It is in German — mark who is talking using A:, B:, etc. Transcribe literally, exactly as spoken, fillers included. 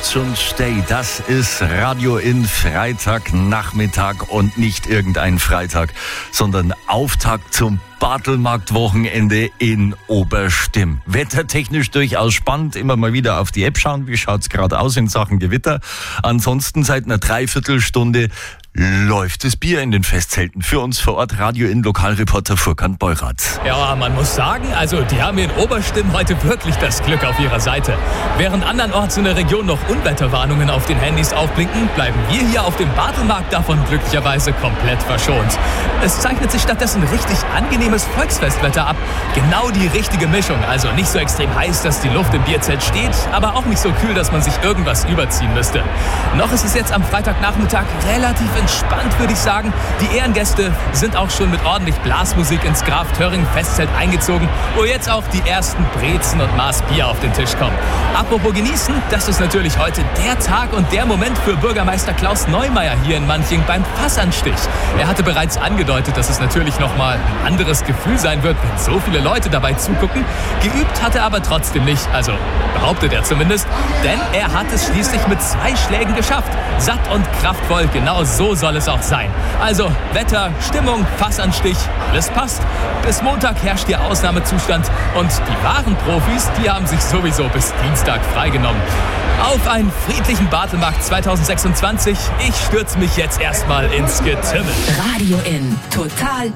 A: Watch und Stay, das ist Radio in Freitagnachmittag und nicht irgendein Freitag, sondern Auftakt zum Bartelmarkt-Wochenende in Oberstimm. Wettertechnisch durchaus spannend, immer mal wieder auf die App schauen, wie schaut's gerade aus in Sachen Gewitter. Ansonsten seit einer Dreiviertelstunde läuft das Bier in den Festzelten. Für uns vor Ort Radio in Lokalreporter Furkan Beurath.
B: Ja, man muss sagen, also die haben in Oberstimm heute wirklich das Glück auf ihrer Seite. Während andernorts in der Region noch Unwetterwarnungen auf den Handys aufblinken, bleiben wir hier auf dem Bartelmarkt davon glücklicherweise komplett verschont. Es zeichnet sich stattdessen richtig angenehmes Volksfestwetter ab. Genau die richtige Mischung, also nicht so extrem heiß, dass die Luft im Bierzelt steht, aber auch nicht so kühl, dass man sich irgendwas überziehen müsste. Noch ist es jetzt am Freitagnachmittag relativ entspannt, würde ich sagen. Die Ehrengäste sind auch schon mit ordentlich Blasmusik ins Graf Töring Festzelt eingezogen, wo jetzt auch die ersten Brezen und Maß Bier auf den Tisch kommen. Apropos genießen, das ist natürlich heute der Tag und der Moment für Bürgermeister Klaus Neumeier hier in Manching beim Fassanstich. Er hatte bereits angedeutet, dass es natürlich nochmal ein anderes Gefühl sein wird, wenn so viele Leute dabei zugucken. Geübt hat er aber trotzdem nicht, also behauptet er zumindest, denn er hat es schließlich mit zwei Schlägen geschafft. Satt und kraftvoll, genau so soll es auch sein. Also Wetter, Stimmung, Fassanstich, alles passt. Bis Montag herrscht hier Ausnahmezustand und die wahren Profis, die haben sich sowieso bis Dienstag freigenommen. Auf einen friedlichen Bartelmarkt zweitausendsechsundzwanzig. Ich stürze mich jetzt erstmal ins Getümmel.
C: Radio in total